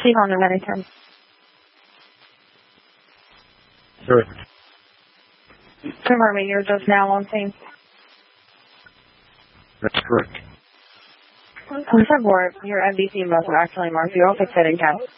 See Honda Bennington. Sure. Confirming you're just now on scene. That's correct. On 10-4, your NBC must have actually marked you off at setting 10.